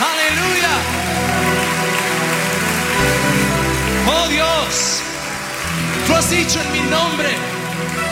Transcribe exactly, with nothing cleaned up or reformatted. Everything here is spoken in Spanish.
Aleluya. Oh Dios, tú has dicho en mi nombre